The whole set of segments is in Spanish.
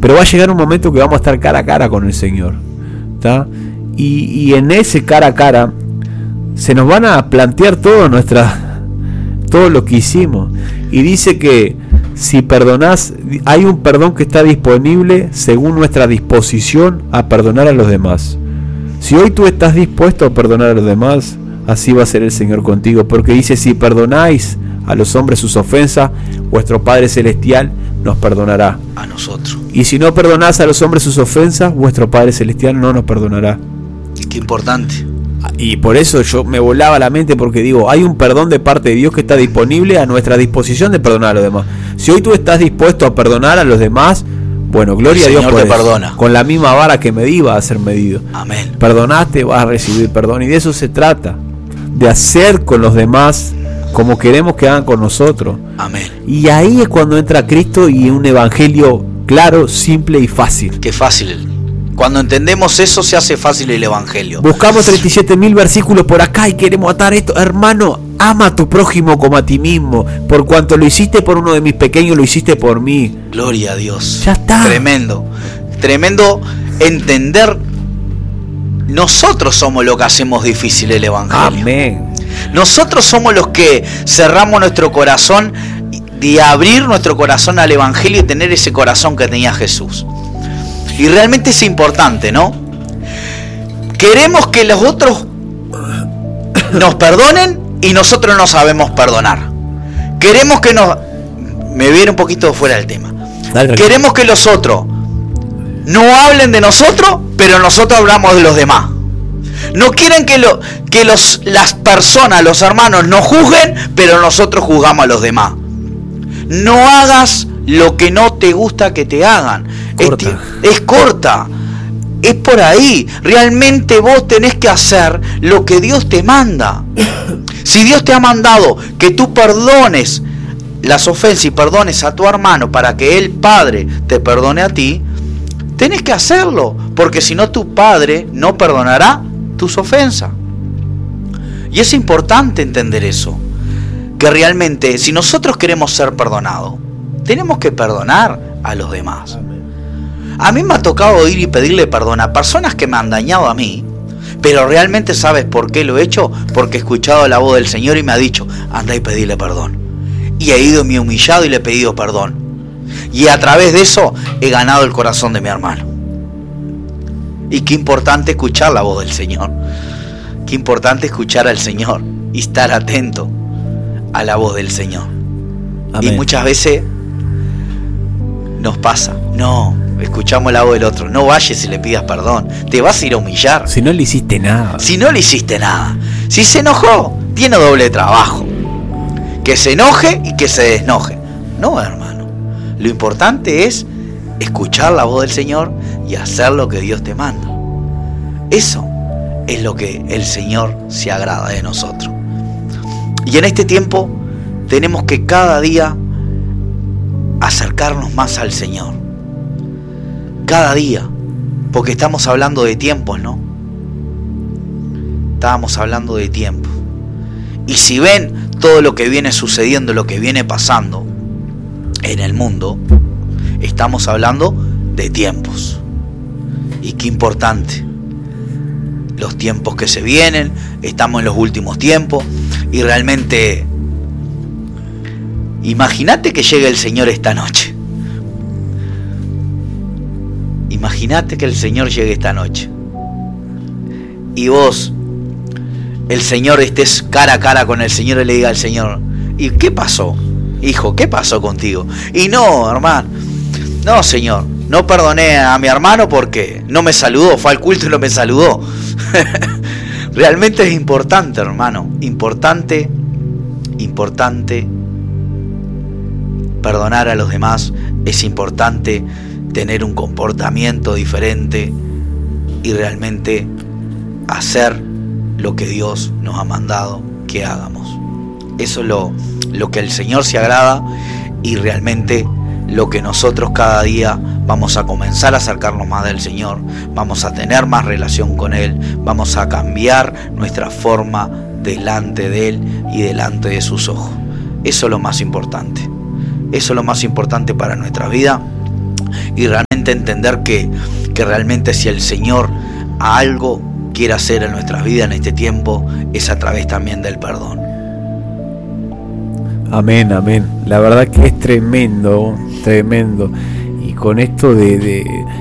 Pero va a llegar un momento que vamos a estar cara a cara con el Señor, ¿tá? Y en ese cara a cara se nos van a plantear todo lo que hicimos. Y dice que si perdonás, hay un perdón que está disponible según nuestra disposición a perdonar a los demás. Si hoy tú estás dispuesto a perdonar a los demás, así va a ser el Señor contigo, porque dice: si perdonáis a los hombres sus ofensas, vuestro Padre Celestial nos perdonará a nosotros. Y si no perdonás a los hombres sus ofensas, vuestro Padre Celestial no nos perdonará. Qué importante. Y por eso yo me volaba la mente, porque digo, hay un perdón de parte de Dios que está disponible a nuestra disposición de perdonar a los demás. Si hoy tú estás dispuesto a perdonar a los demás, bueno, gloria a Dios, te perdona. Con la misma vara que medí va a ser medido. Amén. Perdonaste, vas a recibir perdón, y de eso se trata, de hacer con los demás como queremos que hagan con nosotros. Amén. Y ahí es cuando entra Cristo y un evangelio claro, simple y fácil. Qué fácil. Cuando entendemos eso, se hace fácil el evangelio. Buscamos 37.000 versículos por acá y queremos atar esto. Hermano, ama a tu prójimo como a ti mismo. Por cuanto lo hiciste por uno de mis pequeños, lo hiciste por mí. Gloria a Dios. Ya está. Tremendo. Tremendo entender. Nosotros somos los que hacemos difícil el evangelio. Amén. Nosotros somos los que cerramos nuestro corazón, de abrir nuestro corazón al evangelio y tener ese corazón que tenía Jesús. Y realmente es importante, ¿no? Queremos que los otros nos perdonen y nosotros no sabemos perdonar. Queremos que nos... Me viene un poquito fuera del tema. Queremos que los otros no hablen de nosotros, pero nosotros hablamos de los demás. No quieren que las personas, los hermanos, nos juzguen, pero nosotros juzgamos a los demás. No hagas lo que no te gusta que te hagan. Es corta. Es por ahí. Realmente vos tenés que hacer lo que Dios te manda. Si Dios te ha mandado que tú perdones las ofensas y perdones a tu hermano para que el Padre te perdone a ti, tenés que hacerlo, porque si no tu Padre no perdonará tus ofensas. Y es importante entender eso, que realmente si nosotros queremos ser perdonados, tenemos que perdonar a los demás. A mí me ha tocado ir y pedirle perdón a personas que me han dañado a mí, pero realmente ¿sabes por qué lo he hecho? Porque he escuchado la voz del Señor y me ha dicho: anda y pedirle perdón. Y he ido y me he humillado y le he pedido perdón. Y a través de eso he ganado el corazón de mi hermano. Y qué importante escuchar la voz del Señor. Qué importante escuchar al Señor y estar atento a la voz del Señor. Amén. Y muchas veces nos pasa, no, escuchamos la voz del otro, no vayas y le pidas perdón, te vas a ir a humillar. Si no le hiciste nada. Si no le hiciste nada. Si se enojó, tiene doble trabajo. Que se enoje y que se desenoje. No, hermano. Lo importante es escuchar la voz del Señor y hacer lo que Dios te manda. Eso es lo que el Señor se agrada de nosotros. Y en este tiempo tenemos que cada día acercarnos más al Señor. Cada día. Porque estamos hablando de tiempos, ¿no? Estábamos hablando de tiempos. Y si ven todo lo que viene sucediendo, lo que viene pasando en el mundo, estamos hablando de tiempos. Y qué importante. Los tiempos que se vienen, estamos en los últimos tiempos. Y realmente, imagínate que llegue el Señor esta noche. Imagínate que el Señor llegue esta noche. Y vos, el Señor, estés cara a cara con el Señor y le diga al Señor: ¿y qué pasó? Hijo, ¿qué pasó contigo? Y no, hermano, no, Señor, no perdoné a mi hermano porque no me saludó, fue al culto y no me saludó. Realmente es importante, hermano, importante perdonar a los demás. Es importante tener un comportamiento diferente y realmente hacer lo que Dios nos ha mandado que hagamos. Eso es lo que el Señor se agrada, y realmente lo que nosotros cada día vamos a comenzar a acercarnos más del Señor, vamos a tener más relación con Él, vamos a cambiar nuestra forma delante de Él y delante de sus ojos. Eso es lo más importante. Eso es lo más importante para nuestra vida, y realmente realmente entender que realmente si el Señor algo quiere hacer en nuestras vidas en este tiempo, es a través también del perdón. Amén, amén. La verdad que es tremendo, tremendo. Y con esto de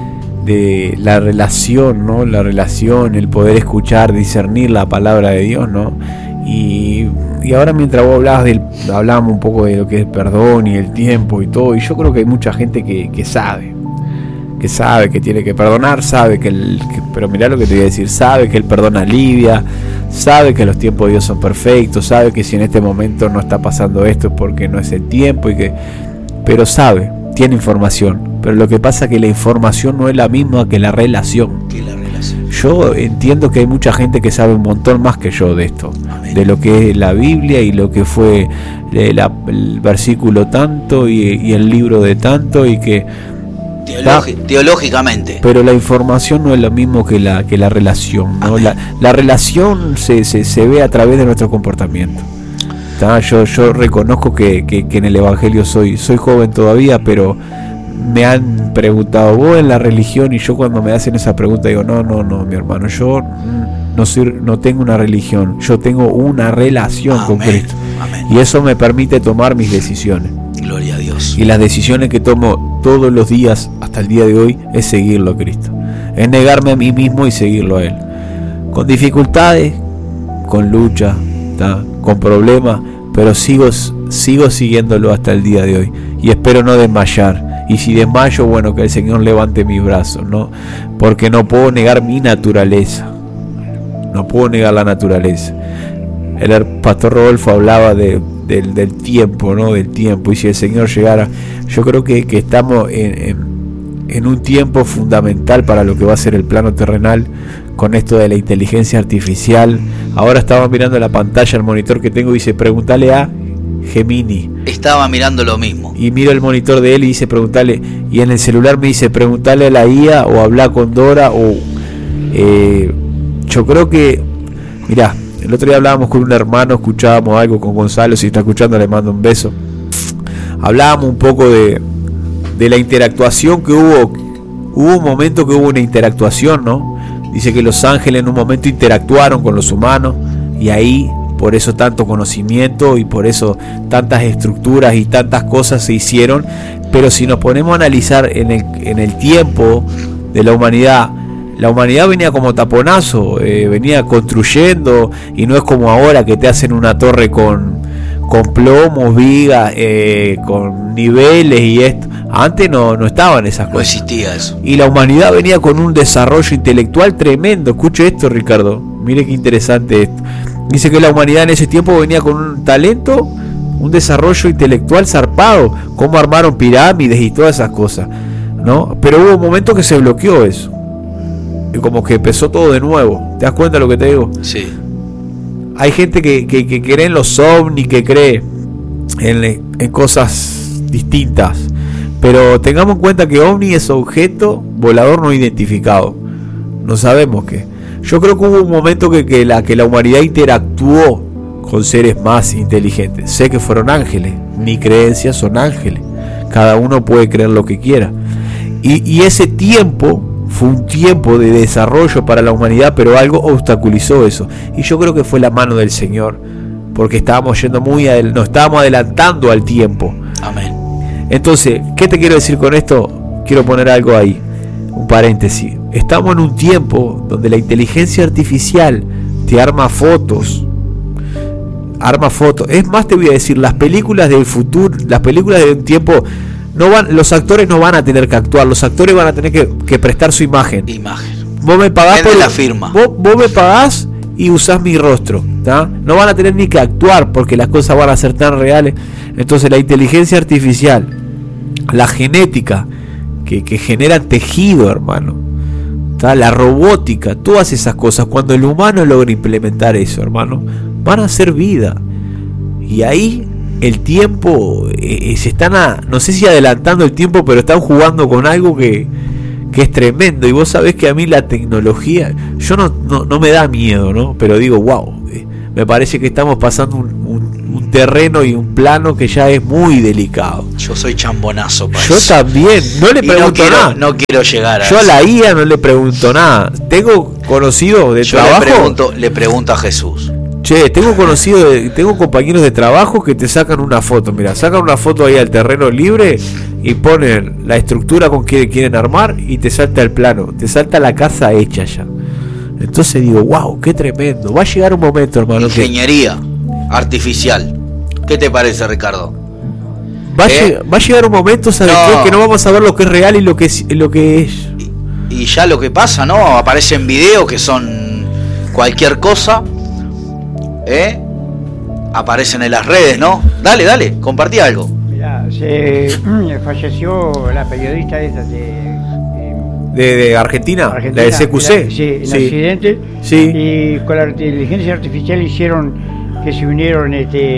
la relación, ¿no? La relación, el poder escuchar, discernir la palabra de Dios, ¿no? Y ahora mientras vos hablábamos un poco de lo que es el perdón y el tiempo y todo, y yo creo que hay mucha gente que sabe que tiene que perdonar, sabe pero mirá lo que te voy a decir, sabe que el perdón alivia, sabe que los tiempos de Dios son perfectos, sabe que si en este momento no está pasando esto es porque no es el tiempo, pero sabe, tiene información, pero lo que pasa es que la información no es la misma que la relación. Yo entiendo que hay mucha gente que sabe un montón más que yo de esto. Amén. De lo que es la Biblia y lo que fue el versículo tanto y el libro de tanto, y que teológicamente. Pero la información no es lo mismo que la relación, ¿no? La relación se ve a través de nuestro comportamiento. Yo reconozco que en el Evangelio soy joven todavía, pero me han preguntado, vos en la religión, y yo cuando me hacen esa pregunta digo, no, mi hermano, yo no tengo una religión, yo tengo una relación con Cristo. Amén. Y eso me permite tomar mis decisiones. Gloria a Dios. Y las decisiones que tomo todos los días hasta el día de hoy es seguirlo a Cristo, es negarme a mí mismo y seguirlo a Él, con dificultades, con lucha, con problemas, pero sigo siguiéndolo hasta el día de hoy, y espero no desmayar. Y si desmayo, bueno, que el Señor levante mis brazos, ¿no? Porque no puedo negar mi naturaleza. No puedo negar la naturaleza. El pastor Rodolfo hablaba del tiempo, ¿no? Del tiempo. Y si el Señor llegara, yo creo que estamos en un tiempo fundamental para lo que va a ser el plano terrenal, con esto de la inteligencia artificial. Ahora estaba mirando la pantalla, el monitor que tengo, y dice, preguntale a Gemini. Estaba mirando lo mismo. Y miro el monitor de él y dice, preguntale. Y en el celular me dice, preguntale a la IA o hablar con Dora. Yo creo que, mirá, el otro día hablábamos con un hermano, escuchábamos algo con Gonzalo, si está escuchando le mando un beso. Hablábamos un poco de la interactuación que hubo un momento que hubo una interactuación, ¿no? Dice que los ángeles en un momento interactuaron con los humanos, y ahí por eso tanto conocimiento y por eso tantas estructuras y tantas cosas se hicieron. Pero si nos ponemos a analizar en el tiempo de la humanidad venía como taponazo, venía construyendo, y no es como ahora que te hacen una torre con plomos, vigas, con niveles y esto. Antes no estaban esas cosas. No existía eso. Y la humanidad venía con un desarrollo intelectual tremendo. Escuche esto, Ricardo. Mire qué interesante esto. Dice que la humanidad en ese tiempo venía con un talento, un desarrollo intelectual zarpado, cómo armaron pirámides y todas esas cosas, ¿no? Pero hubo un momento que se bloqueó eso, y como que empezó todo de nuevo. ¿Te das cuenta de lo que te digo? Sí. Hay gente que cree en los ovnis, que cree en cosas distintas, pero tengamos en cuenta que ovni es objeto volador no identificado. No sabemos qué. Yo creo que hubo un momento que la humanidad interactuó con seres más inteligentes. Sé que fueron ángeles, mi creencia son ángeles. Cada uno puede creer lo que quiera. Y ese tiempo fue un tiempo de desarrollo para la humanidad, pero algo obstaculizó eso. Y yo creo que fue la mano del Señor, porque estábamos yendo nos estábamos adelantando al tiempo. Amén. Entonces, ¿qué te quiero decir con esto? Quiero poner algo ahí, un paréntesis. Estamos en un tiempo donde la inteligencia artificial te arma fotos. Es más, te voy a decir, las películas del futuro, las películas de un tiempo, los actores no van a tener que actuar, los actores van a tener que prestar su imagen. Vos me pagás por la firma. Vos me pagás y usás mi rostro, ¿tá? No van a tener ni que actuar porque las cosas van a ser tan reales. Entonces la inteligencia artificial, la genética que genera tejido, hermano, la robótica, todas esas cosas, cuando el humano logra implementar eso, hermano, van a ser vida. Y ahí el tiempo se están no sé si adelantando el tiempo, pero están jugando con algo que es tremendo. Y vos sabés que a mí la tecnología, yo no me da miedo, ¿no? Pero digo, wow, me parece que estamos pasando un un terreno y un plano que ya es muy delicado. Yo soy chambonazo para Yo eso. también, no le pregunto nada. No quiero llegar a Yo a eso. la IA no le pregunto nada. Tengo conocido de Yo trabajo. le pregunto a Jesús. Che, tengo compañeros de trabajo que te sacan una foto. Mira, sacan una foto ahí al terreno libre y ponen la estructura con que quieren armar y te salta el plano, te salta la casa hecha ya. Entonces digo, wow, qué tremendo. Va a llegar un momento, hermano, Ingeniería artificial. ¿Qué te parece, Ricardo? va a llegar un momento, ¿sabes qué? Que no vamos a ver lo que es real y lo que es. Y ya lo que pasa, ¿no? Aparecen videos que son cualquier cosa. Aparecen en las redes, ¿no? Dale, compartí algo. Mirá, falleció la periodista esa De Argentina, la de CQC. Sí, en accidente. Sí. Y con la inteligencia artificial hicieron que se unieron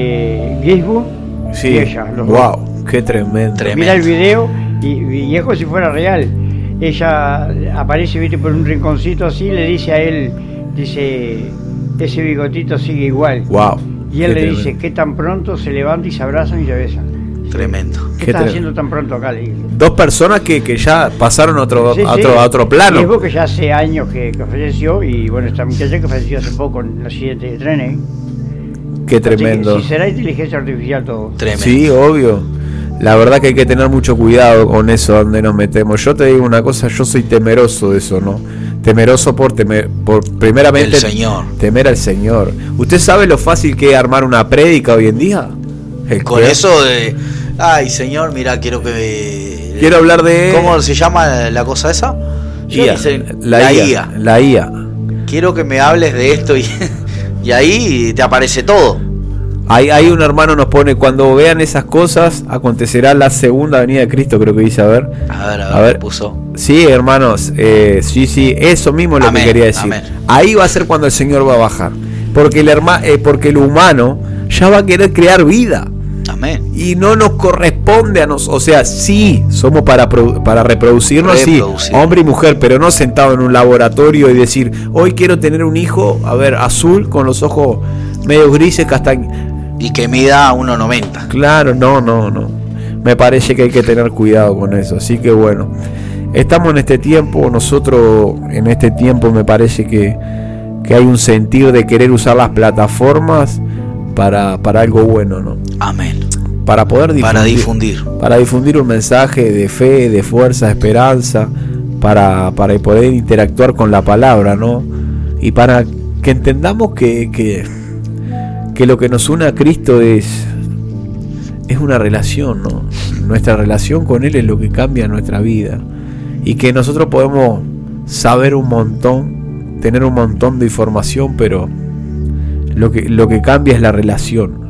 Gizmo Sí. y ella. Los Wow, dos. qué tremendo. Mira el video y es como si fuera real. Ella aparece, viste, por un rinconcito así, le dice a él, dice, ese bigotito sigue igual. Wow. Y él le dice, ¿qué tan pronto? Se levanta y se abrazan y se besan. Tremendo. ¿Qué estás haciendo tan pronto acá? Le dice. Dos personas que ya pasaron a otro Y plano. es que ya hace años que falleció, y bueno, esta muchacha que falleció hace poco en el accidente de tren. Qué tremendo. Así que, si será inteligencia artificial todo. Tremendo. Sí, obvio. La verdad que hay que tener mucho cuidado con eso donde nos metemos. Yo te digo una cosa, yo soy temeroso de eso, ¿no? Temeroso por primeramente El Señor. temer al Señor. ¿Usted sabe lo fácil que es armar una prédica hoy en día? Con eso de, ay, Señor, mira, quiero hablar de... ¿Cómo se llama la cosa esa? IA. Dicen, La IA. La IA. Quiero que me hables de esto y ahí te aparece todo. Hay un hermano nos pone, cuando vean esas cosas, acontecerá la segunda venida de Cristo, creo que dice, a ver. A ver, puso. Sí, hermanos, sí, eso mismo es lo que quería decir. Amén. Ahí va a ser cuando el Señor va a bajar. Porque el humano ya va a querer crear vida. Amén. Y no nos corresponde a nosotros. O sea, sí, somos para reproducirnos, sí, hombre y mujer, pero no sentado en un laboratorio y decir, hoy quiero tener un hijo, a ver, azul, con los ojos medio grises, castaños. Y que mida 1,90. Claro, no. Me parece que hay que tener cuidado con eso. Así que bueno, estamos en este tiempo. Nosotros en este tiempo me parece que hay un sentir de querer usar las plataformas para algo bueno, ¿no? Amén. Para poder difundir. Para difundir un mensaje de fe, de fuerza, de esperanza, para poder interactuar con la palabra, ¿no? Y para que entendamos que lo que nos une a Cristo es una relación, ¿no? Nuestra relación con Él es lo que cambia nuestra vida. Y que nosotros podemos saber un montón, tener un montón de información, pero lo que cambia es la relación.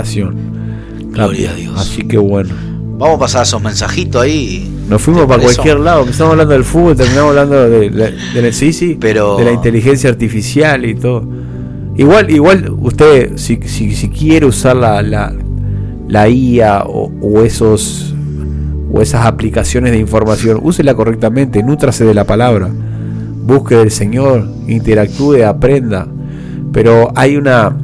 Gloria a Dios. Así que bueno. Vamos a pasar esos mensajitos ahí. Nos fuimos para cualquier lado. Empezamos hablando del fútbol, terminamos hablando de la inteligencia artificial y todo. Igual usted, si quiere usar la IA o esas aplicaciones de información, úsela correctamente, nútrase de la palabra, busque del Señor, interactúe, aprenda. Pero hay una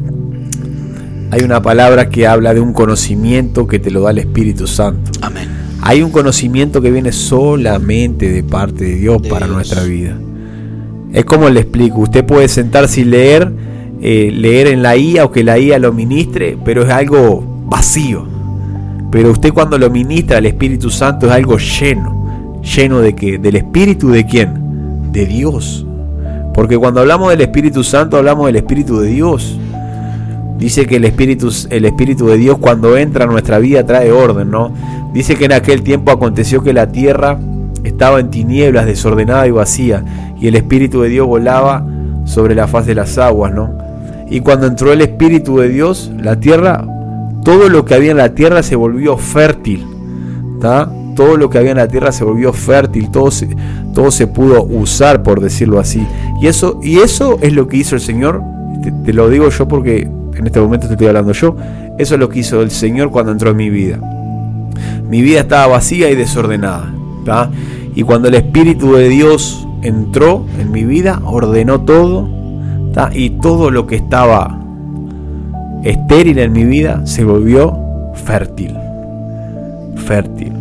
palabra que habla de un conocimiento que te lo da el Espíritu Santo. Amén. Hay un conocimiento que viene solamente de parte de Dios para nuestra vida. Es como le explico, usted puede sentarse y leer en la IA o que la IA lo ministre, pero es algo vacío. Pero usted cuando lo ministra el Espíritu Santo es algo lleno de ¿qué? ¿Del Espíritu de quién? De Dios. Porque cuando hablamos del Espíritu Santo hablamos del Espíritu de Dios. Dice que el Espíritu de Dios cuando entra a nuestra vida trae orden, ¿no? Dice que en aquel tiempo aconteció que la tierra estaba en tinieblas, desordenada y vacía, y el Espíritu de Dios volaba sobre la faz de las aguas, ¿no? Y cuando entró el Espíritu de Dios, la tierra, todo lo que había en la tierra se volvió fértil, ¿tá? Todo lo que había en la tierra se volvió fértil, todo se pudo usar, por decirlo así. Y eso es lo que hizo el Señor. Te lo digo yo porque en este momento te estoy hablando yo. Eso es lo que hizo el Señor cuando entró en mi vida. Mi vida estaba vacía y desordenada, ¿tá? Y cuando el Espíritu de Dios entró en mi vida, ordenó todo, ¿tá? Y todo lo que estaba estéril en mi vida se volvió fértil. Fértil.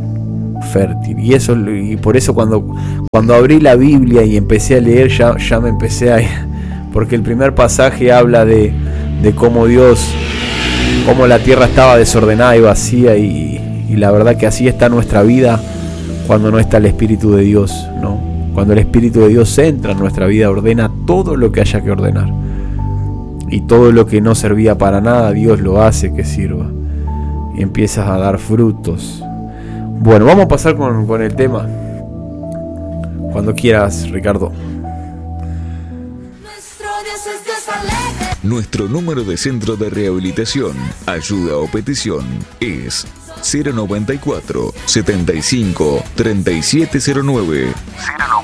Y por eso cuando abrí la Biblia y empecé a leer, ya me empecé a... Porque el primer pasaje habla de cómo cómo la tierra estaba desordenada y vacía, y la verdad que así está nuestra vida cuando no está el Espíritu de Dios, ¿no? Cuando el Espíritu de Dios entra en nuestra vida, ordena todo lo que haya que ordenar. Y todo lo que no servía para nada, Dios lo hace que sirva. Y empiezas a dar frutos. Bueno, vamos a pasar con el tema. Cuando quieras, Ricardo. Nuestro número de centro de rehabilitación, ayuda o petición es 094 75 3709. 094